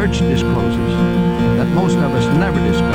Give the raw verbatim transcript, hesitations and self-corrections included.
church discloses that most of us never disclose.